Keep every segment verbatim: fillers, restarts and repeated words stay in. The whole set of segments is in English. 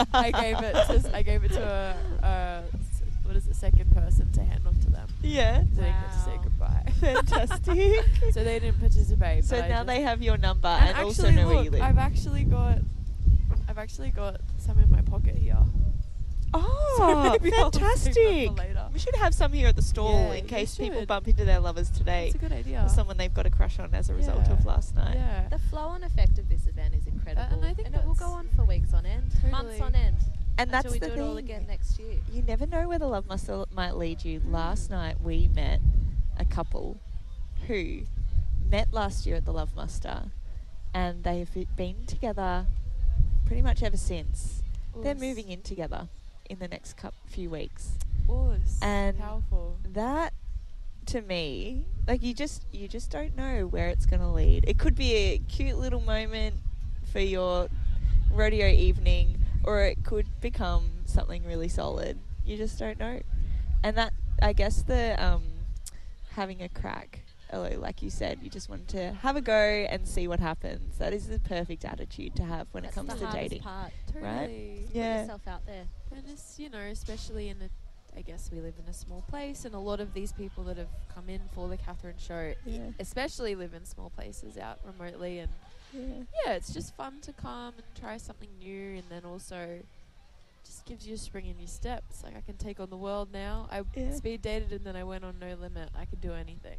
I gave it to I gave it to a, a what is it second person to hand off to them. Yeah. So they get to say Wow. goodbye. Fantastic. So they didn't participate. So but I now just- they have your number and, and, actually also know where you look, live. I've actually got I've actually got some in my pocket here. Oh, So maybe I'll save them for fantastic. later. We should have some here at the stall Yeah, in you case people should. bump into their lovers today. That's a good idea. Or someone they've got a crush on as a result of Yeah. last night. Yeah. The flow-on effect of this event is incredible, and I think it will go that's- on for weeks on end, months Totally. on end, And that's until we the do thing. it all again next year. You never know where the love muscle might lead you. Mm. Last night we met a couple who met last year at the Love Muster, and they've been together pretty much ever since. They're Oos. moving in together in the next cou- few weeks. Oos. And Powerful. That, to me, like you just you just don't know where it's going to lead. It could be a cute little moment for your rodeo evening, or it could become something really solid. You just don't know. And that, I guess, the um, having a crack, although, like you said, you just want to have a go and see what happens. That is the perfect attitude to have when That's it comes the to hardest dating. part. Totally. Put Yeah. yourself out there. And it's, you know, especially in a, I guess we live in a small place, and a lot of these people that have come in for the Catherine show, Yeah. especially live in small places out remotely, and Yeah. yeah, it's just fun to come and try something new, and then also just gives you a spring in your steps. Like, I can take on the world now. I Yeah. speed dated and then I went on No Limit. I could do anything.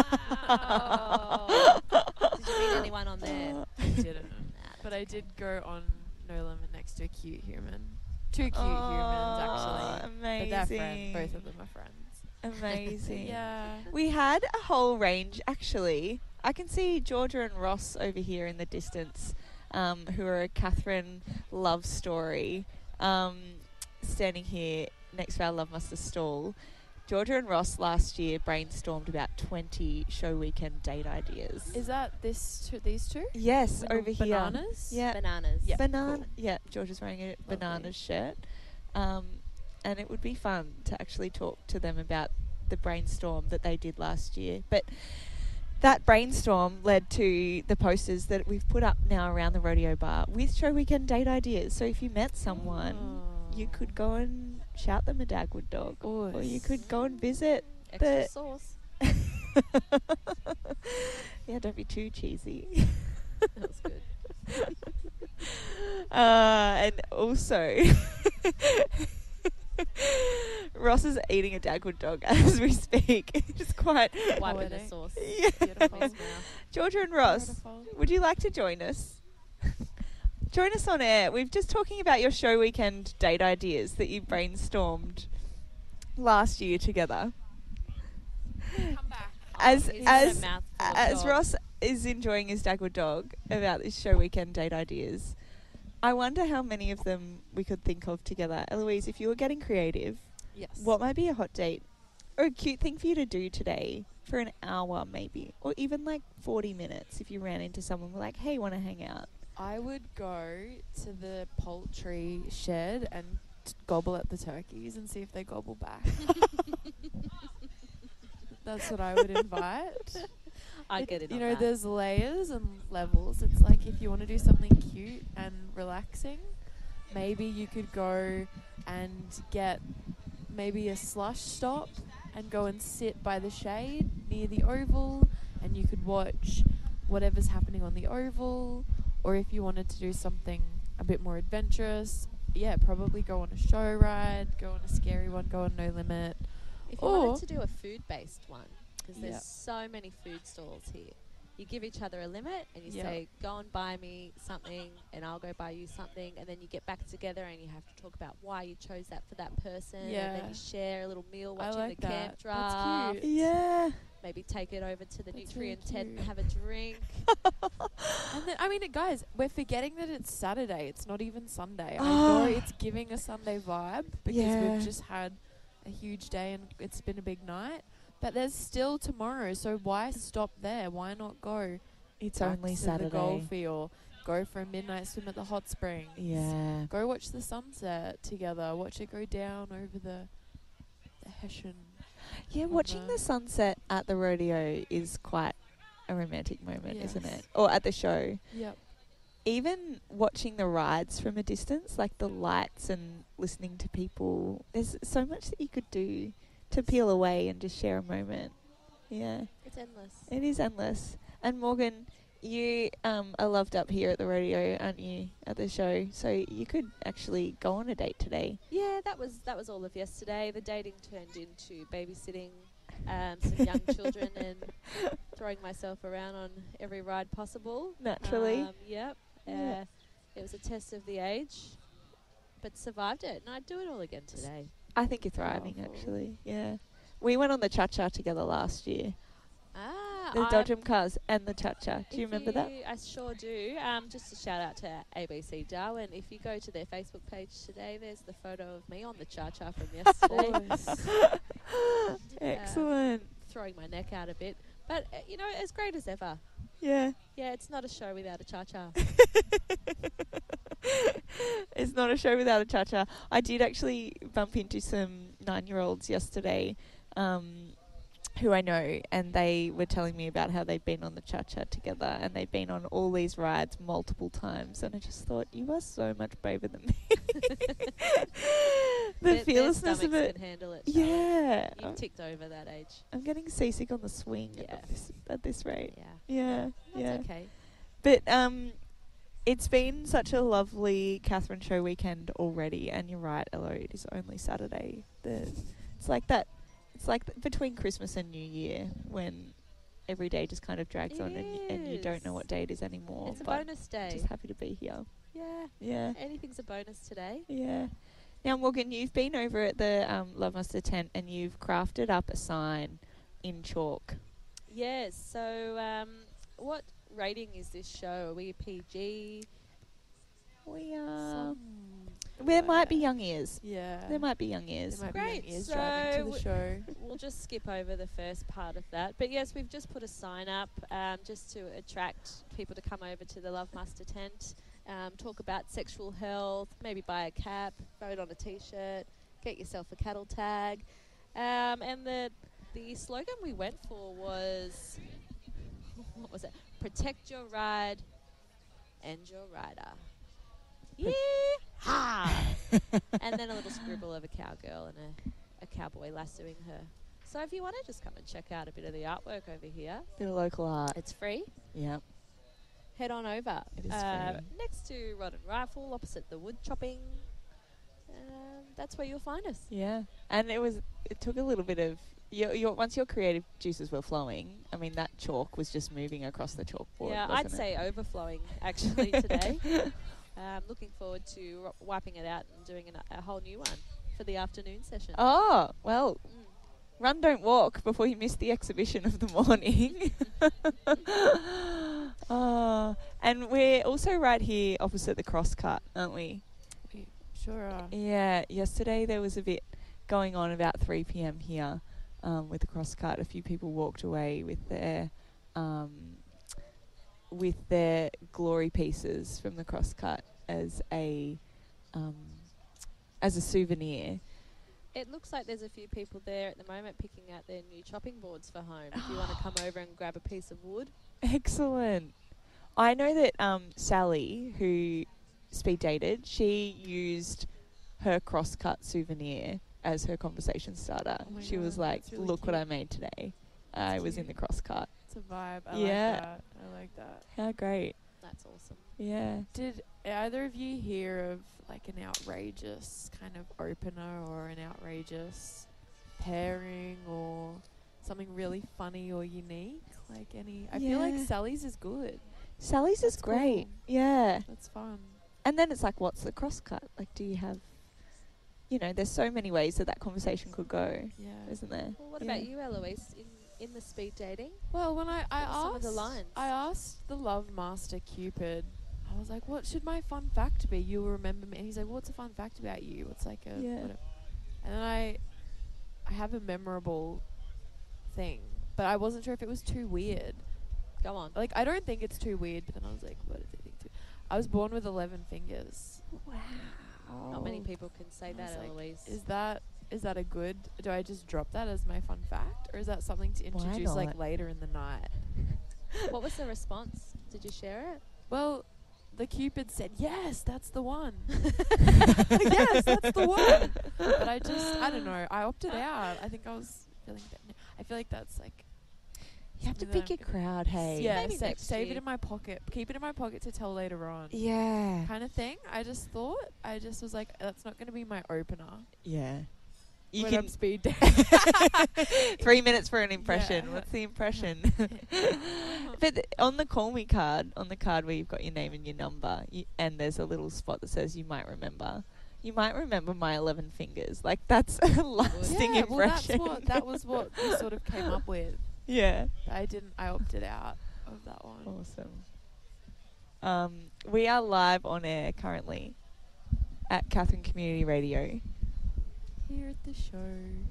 Wow. Did you meet anyone on there? I didn't. Nah, But that's I okay. did go on No Limit next to a cute human. Two cute Oh, humans, actually. amazing. But they're friends. Both of them are friends. Amazing. Yeah. We had a whole range, actually. I can see Georgia and Ross over here in the distance, um, who are a Catherine love story, um, standing here next to our Love Muster stall. Georgia and Ross last year brainstormed about twenty show weekend date ideas. Is that this two, these two? yes, With over the here. Bananas? Yeah. Bananas. Yeah. Banana. cool. Yeah, Georgia's wearing a Lovely. bananas shirt. Um, and it would be fun to actually talk to them about the brainstorm that they did last year. But that brainstorm led to the posters that we've put up now around the rodeo bar with show weekend date ideas. So if you met someone, you could go and shout them a Dagwood dog. Or you could go and visit. Extra the- sauce. Yeah, don't be too cheesy. That was good. Uh, and also, Ross is eating a Dagwood dog as we speak. It's quite. Wiping the Poetic. sauce. Yeah. Beautiful. His mouth. Georgia and Ross, Beautiful. would you like to join us? Join us on air. We've just talking about your show weekend date ideas that you brainstormed last year together. Come back. As He's got a as mouthful of as dog. Ross is enjoying his Dagwood dog about his show weekend date ideas, I wonder how many of them we could think of together. Eloise, if you were getting creative, Yes. what might be a hot date or a cute thing for you to do today for an hour maybe, or even like forty minutes if you ran into someone like, hey, want to hang out? I would go to the poultry shed and t- gobble at the turkeys and see if they gobble back. That's what I would invite. I It- get it. You on know, that. there's layers and levels. It's like if you want to do something cute and relaxing, maybe you could go and get maybe a slush stop and go and sit by the shade near the oval, and you could watch whatever's happening on the oval. Or if you wanted to do something a bit more adventurous, yeah, probably go on a show ride, go on a scary one, go on No Limit. If you Or- wanted to do a food-based one, because there's Yeah. so many food stalls here, you give each other a limit and you Yeah. say, go and buy me something and I'll go buy you something, and then you get back together and you have to talk about why you chose that for that person, and then Yeah. you share a little meal I watching like the that. camp That's draft, cute. Yeah. maybe take it over to the That's nutrient really tent and cute. have a drink. And then, I mean, guys, we're forgetting that it's Saturday. It's not even Sunday. I Ah. know it's giving a Sunday vibe because Yeah. we've just had a huge day and it's been a big night. But there's still tomorrow, so why stop there? Why not go It's back only to the Saturday. Golfy or go for a midnight swim at the hot springs? Yeah. Go watch the sunset together. Watch it go down over the, the Hessian. Yeah, watching River. the sunset at the rodeo is quite a romantic moment, isn't Yes. it? Or at the show. Yep. even watching the rides from a distance, like the lights and listening to people, there's so much that you could do to peel away and just share a moment. Yeah, It's endless. it is endless. And Morgan, you um, are loved up here at the rodeo, aren't you, at the show? So you could actually go on a date today. Yeah, that was that was all of yesterday. The dating turned into babysitting um, some young children and throwing myself around on every ride possible. Naturally. Um, yep. Yeah. Uh, it was a test of the age, but survived it, and I'd do it all again today. I think you're thriving, Powerful. actually. Yeah. We went on the cha-cha together last year. Ah, The I'm- Dodgem cars and the cha-cha. Do if you remember that? I sure do. Um, just a shout out to A B C Darwin. If you go to their Facebook page today, there's the photo of me on the cha-cha from yesterday. Nice. Excellent. Throwing my neck out a bit. But, uh, you know, as great as ever. Yeah. Yeah, it's not a show without a cha-cha. It's not a show without a cha-cha. I did actually bump into some nine-year-olds yesterday um, who I know, and they were telling me about how they'd been on the cha-cha together, and they'd been on all these rides multiple times, and I just thought, you are so much braver than me. The Their- their fearlessness of stomachs it. can handle it. Charlotte. Yeah. You've I'm, ticked over that age. I'm getting seasick on the swing Yeah. at, this, at this rate. Yeah. Yeah. That's yeah. okay. But um, it's been such a lovely Catherine show weekend already, and you're right, Elo, it is only Saturday. The, it's like that. It's like th- between Christmas and New Year when every day just kind of drags It on, and, y- and you don't know is. what day it is anymore. It's a but bonus day. Just happy to be here. Yeah. Yeah, Anything's a bonus today. yeah. Now, Morgan, you've been over at the um, Love Muster tent, and you've crafted up a sign in chalk. Yes. So, um, what rating is this show? Are we a P G? We are. Some- There might be yeah. young ears. Yeah. There might be young ears. There might Great, be young ears so driving to w- the show. We'll just skip over the first part of that. But yes, we've just put a sign up um, just to attract people to come over to the Love Master tent, um, talk about sexual health, maybe buy a cap, vote on a T-shirt, get yourself a cattle tag. Um, and the the slogan we went for was, what was it? Protect your ride, end your rider. Yeah! And then a little scribble of a cowgirl and a, a cowboy lassoing her. So if you want to just come and check out a bit of the artwork over here, Bit of local art. it's free. Yeah. Head on over. It is uh, free. Next to Rod and Rifle, opposite the wood chopping. Um, that's where you'll find us. Yeah, and it was. It took a little bit of. Your, your once your creative juices were flowing. I mean, that chalk was just moving across the chalkboard. yeah, wasn't I'd it? say overflowing actually today. Um, looking forward to ro- wiping it out and doing an, a whole new one for the afternoon session. Oh well, Mm. run, don't walk before you miss the exhibition of the morning. Oh, and we're also right here opposite the crosscut, aren't we? We sure are. Yeah. Yesterday there was a bit going on about three p m here um, with the crosscut. A few people walked away with their um, with their glory pieces from the crosscut as a um, as a souvenir. It looks like there's a few people there at the moment picking out their new chopping boards for home. If you want to come over and grab a piece of wood. Excellent. I know that um, Sally, who speed dated, she used her crosscut souvenir as her conversation starter. Oh my she was God, like, that's really "Look what cute. I made today. I was in the cute. crosscut." It's a vibe. I Yeah. like that. I like that. How great! That's awesome. Yeah. Did either of you hear of like an outrageous kind of opener or an outrageous pairing or something really funny or unique? Like any, I feel like Yeah. Sally's is good. Sally's is That's great. cool. Yeah. That's fun. And then it's like, what's the crosscut? Like, do you have? You know, there's so many ways that that conversation could go, Yeah. isn't there? Well, what Yeah. about you, Eloise, in, in the speed dating? Well, when I, I What are some asked, of the lines? I asked the Love Master Cupid, I was like, what should my fun fact be? You'll remember me. And he's like, what's a fun fact about you? What's like a, Yeah. whatever. And then I, I have a memorable thing, but I wasn't sure if it was too weird. Go on. Like, I don't think it's too weird, but then I was like, what did they think too? I was born with eleven fingers. Wow. Not many people can say I that, was like, Eloise. Is that is that a good? Do I just drop that as my fun fact, or is that something to Why introduce like not? later in the night? What was the response? Did you share it? Well, the Cupid said, yes, that's the one. Yes, that's the one. But I just, I don't know. I opted out. I think I was feeling that. I feel like that's like. You have to something pick that your I'm crowd, hey. Yeah, Maybe sa- next save it year. in my pocket. Keep it in my pocket to tell later on. Yeah. Kind of thing. I just thought. I just was like, that's not going to be my opener. Yeah. You when can I'm speed dating. three minutes for an impression. Yeah. What's the impression? But th- on the call me card, on the card where you've got your name and your number, you, and there's a little spot that says you might remember. You might remember my eleven fingers. Like that's a lasting yeah, well, that's impression. what that was what we sort of came up with. Yeah. But I didn't. I opted out of that one. Awesome. Um, we are live on air currently at Catherine Community Radio. Here at the show.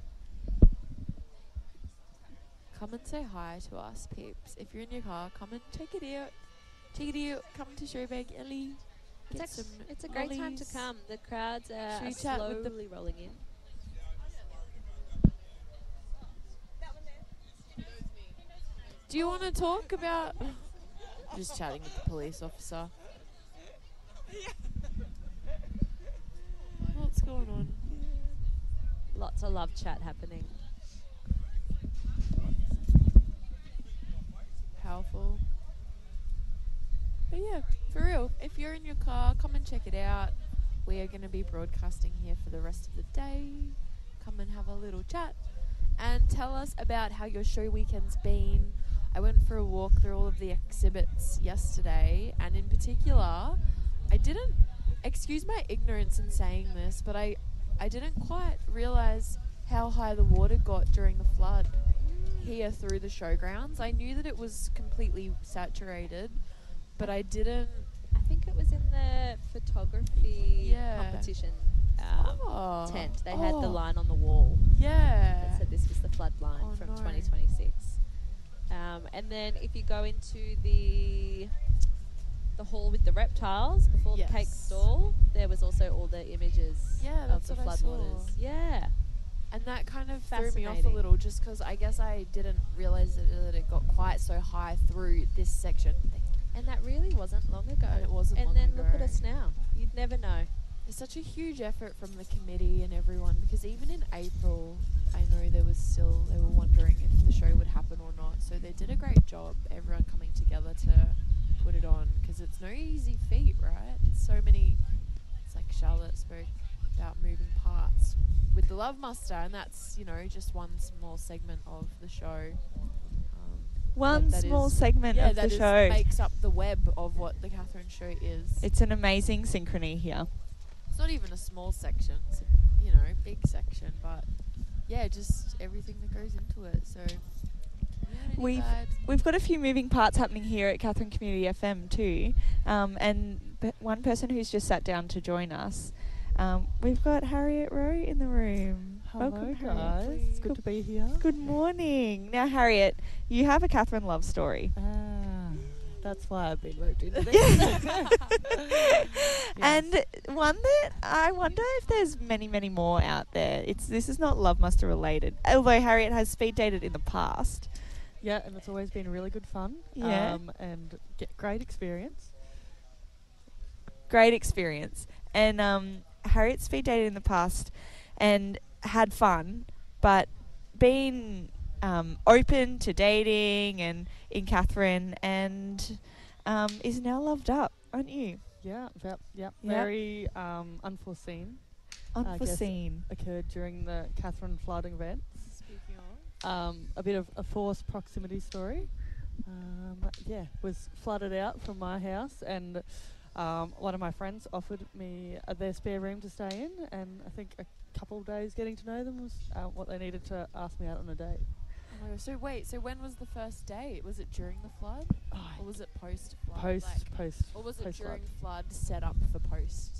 Come and say hi to us, peeps. If you're in your car, come and check it out. Check it out. Come to Showbag Ellie. It's, Get act- some it's a great time to lollies. come. The crowds are, Should we are chat with the- slowly rolling in. Do you want to talk about? Just chatting with the police officer. What's going on? Lots of love chat happening. Powerful. But yeah, for real, if you're in your car, come and check it out. We are going to be broadcasting here for the rest of the day. Come and have a little chat and tell us about how your show weekend's been. I went for a walk through all of the exhibits yesterday, and in particular, I didn't, excuse my ignorance in saying this, but I, I didn't quite realise how high the water got during the flood here through the showgrounds. I knew that it was completely saturated, but I didn't. I think it was in the photography Yeah. competition um, Oh. tent. They had the Oh. line on the wall Yeah. that said this was the flood line Oh, from no. twenty twenty-six. Um, and then if you go into the the hall with the reptiles before the cake Yes. stall, there was also all the images Yeah, of that's the what I saw. floodwaters. Yeah. And that kind of threw me off a Fascinating. little, just because I guess I didn't realise that, that it got quite so high through this section. And that really wasn't long ago. And it wasn't And long then look at ago. us now. You'd never know. It's such a huge effort from the committee and everyone, because even in April, I know there was still, they were wondering if the show would happen or not. So they did a great job, everyone coming together to put it on, because it's no easy feat, right? It's so many, it's like Charlotte spoke about moving parts with the Love Muster, and that's, you know, just one small segment of the show. Um, One that small is- segment yeah, of the that is- show. makes up the web of what the Catherine show is. It's an amazing synchrony here. It's not even a small section, it's a, you know, big section, but yeah, just everything that goes into it. So community We've vibes. we've got a few moving parts happening here at Catherine Community F M too, um, and p- one person who's just sat down to join us. Um, we've got Harriet Rowe in the room. Hello, Welcome, guys. Harriet. It's good to be here. Good morning. Now, Harriet, you have a Catherine love story. Ah, that's why I've been roped into this. And one that I wonder if there's many, many more out there. It's this is not Love Muster related, although Harriet has speed dated in the past. Yeah, and it's always been really good fun. Yeah. Um, and get great experience. Great experience. And um, Harriet speed dated in the past and had fun, but been um, open to dating and in Catherine, and um, is now loved up, aren't you? Yeah, yep, yep. Yeah. Very um, unforeseen. I guess Unforeseen. occurred during the Catherine flood events. Speaking of, Um, a bit of a forced proximity story. Um, yeah, was flooded out from my house, and um, one of my friends offered me uh, their spare room to stay in, and I think a couple of days getting to know them was uh, what they needed to ask me out on a date. oh my gosh, so wait, so when was the first date? Was it during the flood, or was it post flood? post, like, post, or was it post during flood set up for post?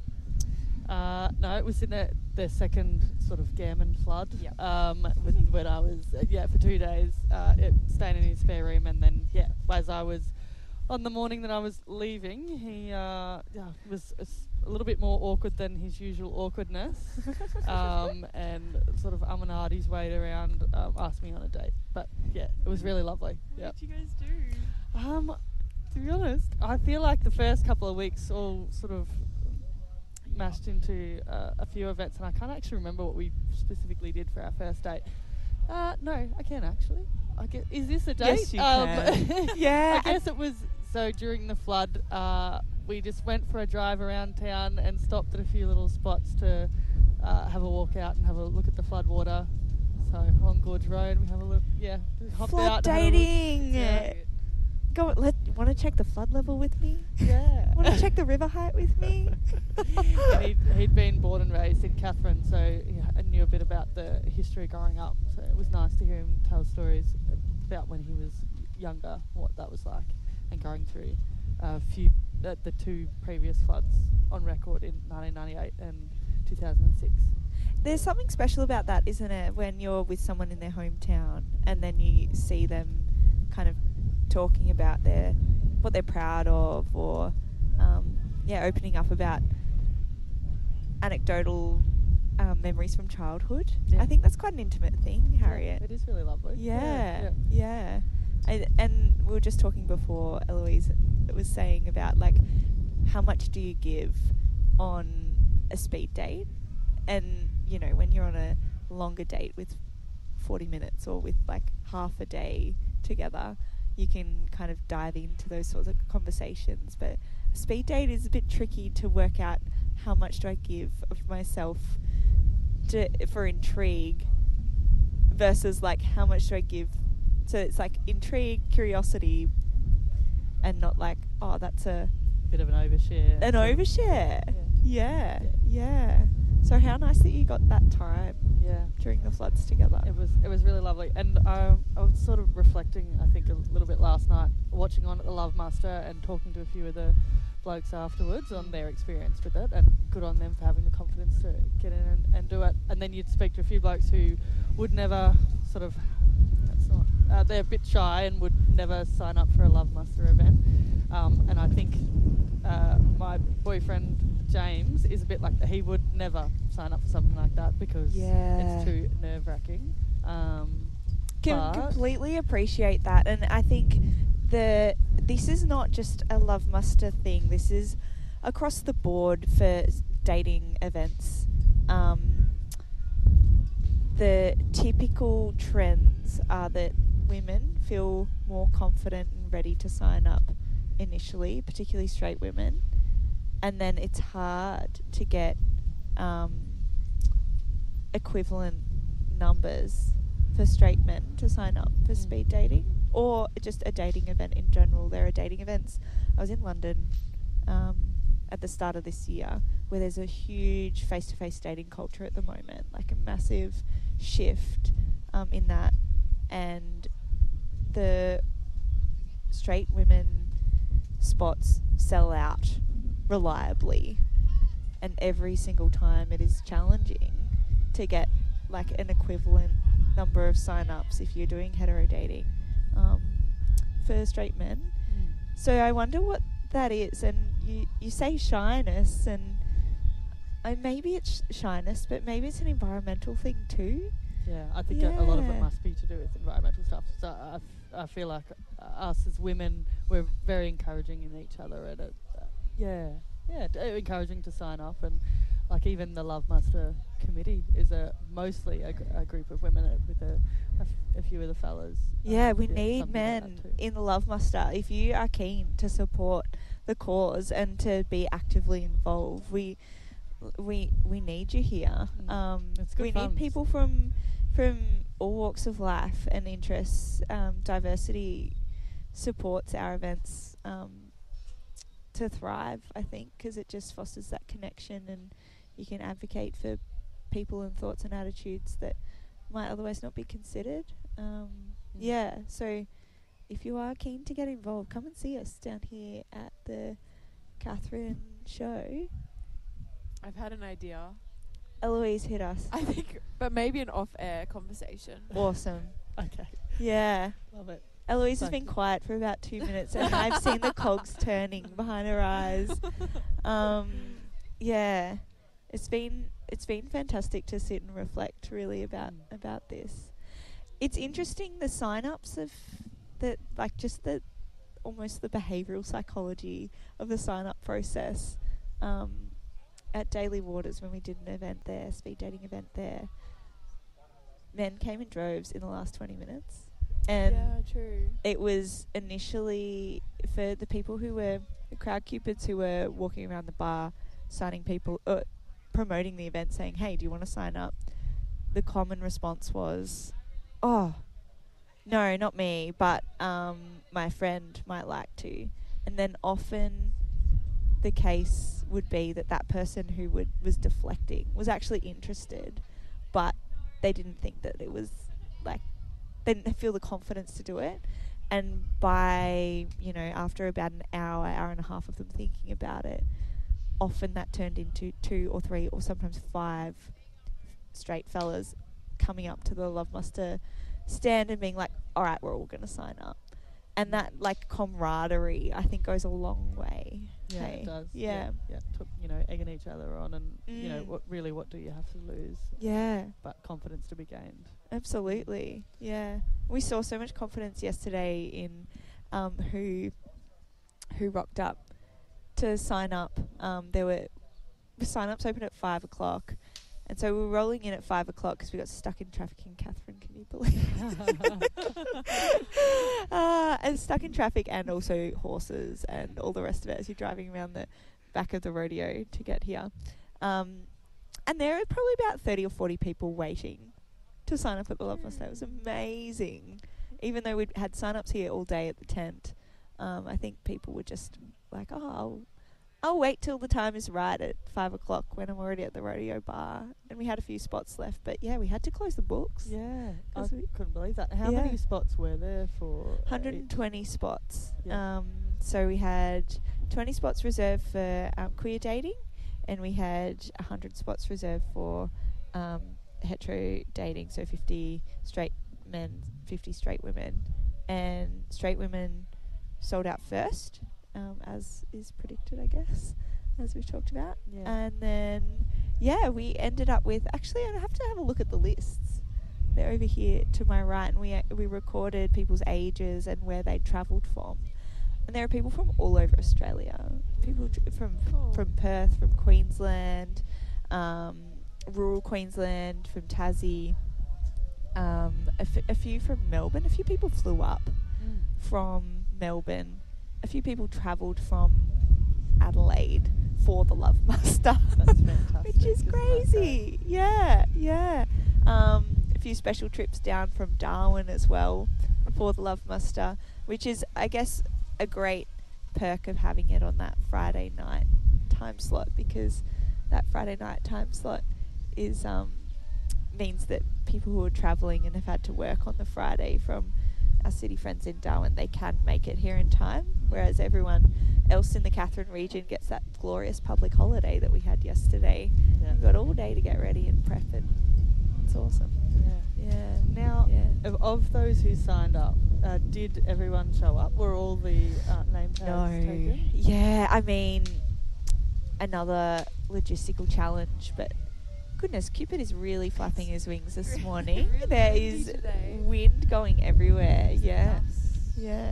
Uh, no, it was in the, the second sort of Gammon flood. Yep. Um, with, when I was uh, yeah for two days, uh, it, staying in his spare room, and then yeah, as I was on the morning that I was leaving, he uh, yeah, was a, s- a little bit more awkward than his usual awkwardness, um, and sort of um and ahed his way around, um, asked me on a date. But yeah, it was really lovely. What Yeah. did you guys do? Um, To be honest, I feel like the first couple of weeks all sort of mashed into uh, a few events, and I can't actually remember what we specifically did for our first date. Uh, no, I can actually. I guess, is this a date? Yes, you can. Yeah. I guess it was. So during the flood, uh, we just went for a drive around town and stopped at a few little spots to uh, have a walk out and have a look at the flood water. So on Gorge Road, we have a look. Yeah, hopped Flood out. had a look. dating. Yeah. Go. Let. Want to check the flood level with me? Yeah. Want to check the river height with me? And he'd, he'd been born and raised in Catherine, so yeah, I knew a bit about the history growing up. So it was nice to hear him tell stories about when he was younger, what that was like, and going through a few uh, the two previous floods on record in nineteen ninety-eight and two thousand six. There's something special about that, isn't it? When you're with someone in their hometown and then you see them kind of talking about their what they're proud of, or um, yeah, opening up about anecdotal um, memories from childhood. Yeah. I think that's quite an intimate thing, Harriet. Yeah, it is really lovely. Yeah, yeah. yeah. I, and we were just talking before, Eloise was saying about, like, how much do you give on a speed date? And, you know, when you're on a longer date with forty minutes or with, like, half a day together, you can kind of dive into those sorts of conversations. But a speed date is a bit tricky to work out how much do I give of myself to, for intrigue versus, like, how much do I give. So it's like intrigue, curiosity, and not like, oh, that's a Bit of an overshare. an So- overshare. Yeah. Yeah, yeah. So how nice that you got that time Yeah. during the floods together. It was it was really lovely, and um, I was sort of reflecting, I think, a little bit last night, watching on at the Love Muster and talking to a few of the blokes afterwards on their experience with it, and good on them for having the confidence to get in and, and do it. And then you'd speak to a few blokes who would never sort of, that's not, uh, they're a bit shy and would never sign up for a Love Muster event. Um, and I think uh, my boyfriend James is a bit like that. He would never sign up for something like that because Yeah. it's too nerve-wracking. Um, Can but- completely appreciate that, and I think the this is not just a Love Muster thing. This is across the board for s- dating events. Um, the typical trends are that women feel more confident and ready to sign up initially, particularly straight women, and then it's hard to get um, equivalent numbers for straight men to sign up for Mm. speed dating or just a dating event in general. There are dating events. I was in London um, at the start of this year where there's a huge face-to-face dating culture at the moment, like a massive shift um, in that, and the straight women spots sell out reliably, and every single time it is challenging to get like an equivalent number of sign-ups if you're doing hetero dating um, for straight men. Mm. So I wonder what that is. And you, you say shyness, and uh, maybe it's sh- shyness, but maybe it's an environmental thing too. Yeah, I think a, a lot of it Yeah. must be to do with environmental stuff. So I, f- I feel like uh, us as women, we're very encouraging in each other, and it, uh, yeah, yeah, d- uh, encouraging to sign up, and like even the Love Muster committee is a mostly a, gr- a group of women uh, with a, a, f- a few of the fellas. um, Yeah, we yeah, need something like that men too. in the Love Muster. If you are keen to support the cause and to be actively involved, we we we need you here. Mm. Um, It's good we fun. need people from from all walks of life and interests. Um, diversity supports our events um, to thrive, I think, because it just fosters that connection, and you can advocate for people and thoughts and attitudes that might otherwise not be considered. Um, Mm. Yeah, so if you are keen to get involved, come and see us down here at the Catherine show. I've had an idea. Eloise, hit us. I think, but maybe an off-air conversation. Awesome. Okay, Yeah. love it. Eloise has Thank been you. quiet for about two minutes, and I've seen the cogs turning behind her eyes. Um, yeah, it's been it's been fantastic to sit and reflect really about Mm. about this. It's interesting the sign-ups of the like just the almost the behavioural psychology of the sign-up process. Um, at Daily Waters, when we did an event there, speed dating event there, men came in droves in the last twenty minutes. And yeah, true. it was initially for the people who were, the crowd cupids who were walking around the bar, signing people, uh, promoting the event, saying, hey, do you want to sign up? The common response was, oh, no, not me, but um, my friend might like to. And then often the case would be that that person who would was deflecting was actually interested, but they didn't think that it was, like, they didn't feel the confidence to do it. And by, you know, after about an hour, hour and a half of them thinking about it, often that turned into two or three or sometimes five straight fellas coming up to the Love Muster stand and being like, all right, we're all going to sign up. And that, like, camaraderie, I think, goes a long way. Yeah, hey? it does. Yeah. Yeah. yeah. Took, you know, egging each other on and, Mm. you know, what really, what do you have to lose? Yeah. But confidence to be gained. Absolutely, yeah. We saw so much confidence yesterday in um, who who rocked up to sign up. Um, there were the sign-ups open at five o'clock, and so we were rolling in at five o'clock because we got stuck in traffic in Catherine. Can you believe? uh, and stuck in traffic, and also horses and all the rest of it as you're driving around the back of the rodeo to get here. Um, and there are probably about thirty or forty people waiting to sign up at the Love Muster. It was amazing. Even though we'd had sign-ups here all day at the tent, um, I think people were just like, oh, I'll, I'll wait till the time is right at five o'clock when I'm already at the rodeo bar. And we had a few spots left. But, yeah, we had to close the books. Yeah, I 'Cause we- couldn't believe that. How Yeah. many spots were there for? one uh, hundred twenty spots. Yeah. Um, so we had twenty spots reserved for um, queer dating, and we had one hundred spots reserved for um, hetero dating, so fifty straight men, fifty straight women. And straight women sold out first, um, as is predicted, I guess, as we've talked about. Yeah. And then, yeah, we ended up with, actually, I have to have a look at the lists. They're over here to my right, and we uh, we recorded people's ages and where they'd travelled from. And there are people from all over Australia. People tr- from Cool. from Perth, from Queensland, um, rural Queensland, from Tassie, um, a, f- a few from Melbourne. A few people flew up Mm. from Melbourne. A few people travelled from Adelaide for the Love Muster. That's fantastic. Which is Isn't that crazy. Yeah, yeah. Um, a few special trips down from Darwin as well for the Love Muster, which is, I guess, a great perk of having it on that Friday night time slot, because that Friday night time slot is um, means that people who are travelling and have had to work on the Friday from our city friends in Darwin, they can make it here in time, whereas everyone else in the Catherine region gets that glorious public holiday that we had yesterday. Yeah. We've got all day to get ready and prep, and it's awesome. Yeah. Yeah. Now, Yeah. of, of those who signed up, uh, did everyone show up? Were all the uh, name tags No. taken? Yeah, I mean, another logistical challenge, but goodness, Cupid is really flapping his wings this Really- morning. really There windy is today. wind going everywhere. Yeah. Dust. Yeah.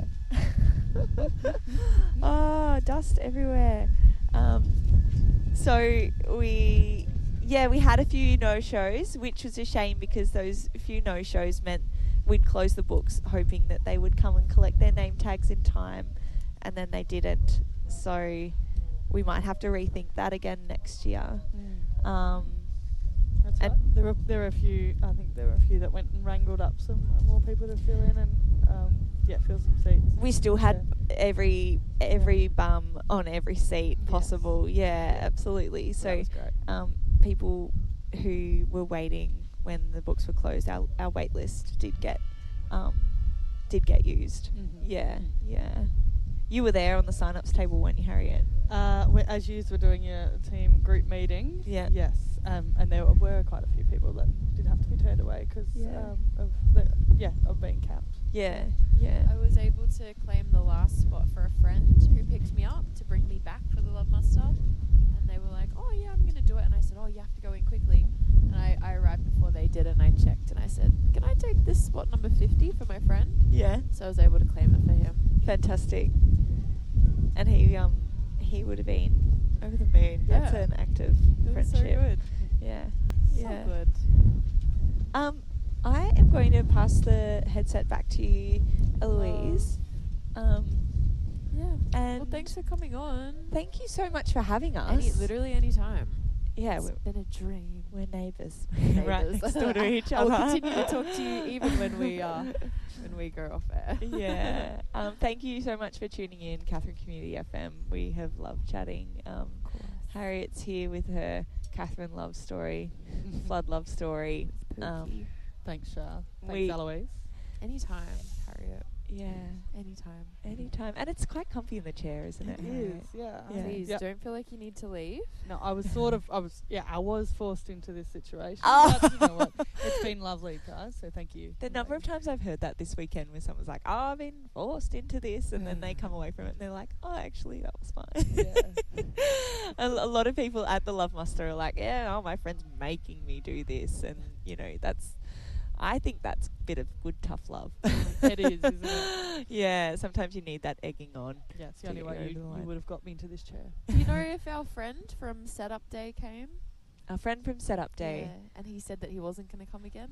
Oh, dust everywhere. Um, so we, yeah, we had a few no-shows, which was a shame because those few no-shows meant we'd close the books hoping that they would come and collect their name tags in time, and then they didn't. So we might have to rethink that again next year. Um, That's And- right. There were there were a few. I think there were a few that went and wrangled up some more people to fill in and um, yeah, fill some seats. we still had every every bum on every seat Yes. possible. Yeah, absolutely. So So that was great. um, people who were waiting when the books were closed, our, our wait list did get um, did get used. Mhm. Yeah, yeah. You were there on the sign-ups table, weren't you, Harriet? Uh, we- as you were doing your team group meeting, Yeah. yes, um, and there were quite a few people that did have to be turned away because Yeah. um, of the yeah of being capped. Yeah, yeah. I was able to claim the last spot for a friend who picked me up to bring me back for the Love Muster. And they were like, oh, yeah, I'm going to do it. And I said, oh, you have to go in quickly. And I, I arrived before they did, and I checked. And I said, can I take this spot number fifty for my friend? Yeah. So I was able to claim it for him. fantastic. And he um he would have been over the moon. That's Yeah. an active It was so friendship. good. Yeah. So Yeah. good. Um, I am going to pass the headset back to you, Eloise. Um, Yeah. and Well, thanks for coming on. thank you so much for having us. Any, literally any time. Yeah, It's we're, been a dream. we're neighbours. Neighbours. right next door to each I other. will continue to talk to you even when we uh, when we go off air. yeah. Um, thank you so much for tuning in, Catherine Community F M. We have loved chatting. Um, Of course. Harriet's here with her Catherine love story, flood love story. Um, Pookie. Thanks, Shah. Thanks, we- Eloise. Anytime, Harriet. yeah, Anytime. anytime. And it's quite comfy in the chair, isn't it? It Harriet? is, yeah. Yeah. Please Yep. don't feel like you need to leave. No, I was sort of, I was, yeah, I was forced into this situation. Oh. But you know what? It's been lovely, guys, so thank you. The number of times I've heard that this weekend where someone's like, oh, I've been forced into this, and then they come away from it and they're like, oh, actually, that was fine. Yeah. a, a lot of people at the Love Muster are like, yeah, oh, my friend's making me do this. And, you know, that's, I think that's a bit of good, tough love. It is, isn't it? Yeah, sometimes you need that egging on. Yeah, it's the To only get way you over you, the you line. would have got me into this chair. Do you know if our friend from Setup Day came? A friend from Setup Day. Yeah, and he said that he wasn't going to come again.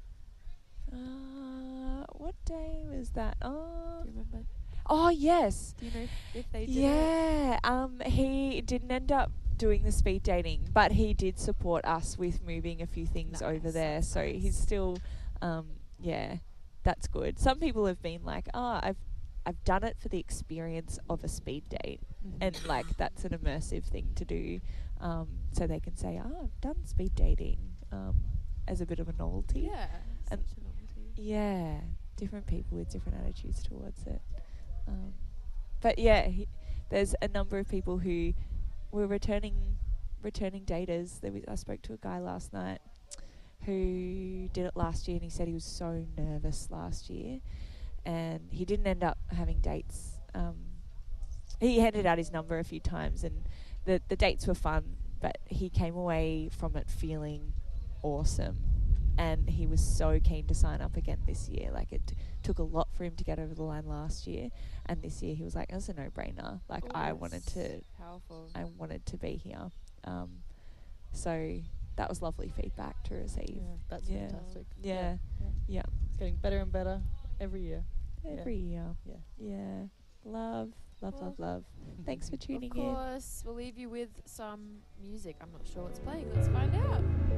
Uh, what day was that? Oh, Do you remember? oh yes. Do you know if, if they did it? Yeah, um, he didn't end up doing the speed dating, but he did support us with moving a few things over Nice, there. that's So nice. he's still, um, yeah, that's good. Some people have been like, oh, I've, I've done it for the experience of a speed date, and like that's an immersive thing to do, um, so they can say, oh, I've done speed dating, um, as a bit of a novelty. Yeah. And- Such a novelty. Yeah, different people with different attitudes towards it. Um, but yeah, he, there's a number of people who were returning returning daters. There was, I spoke to a guy last night who did it last year, and he said he was so nervous last year, and he didn't end up having dates. Um, he handed out his number a few times, and the the dates were fun, but he came away from it feeling awesome. And he was so keen to sign up again this year. Like, it t- took a lot for him to get over the line last year, and this year he was like, "That's a no-brainer." Like, I wanted to, Powerful. I wanted to be here. Um, so that was lovely feedback to receive. Yeah, that's Yeah. fantastic. Yeah, yeah. yeah. It's getting better and better every year. Every year. Yeah. Yeah. Love, love, Well, love, love. Thanks for tuning Of in. course, we'll leave you with some music. I'm not sure what's playing. Let's find out.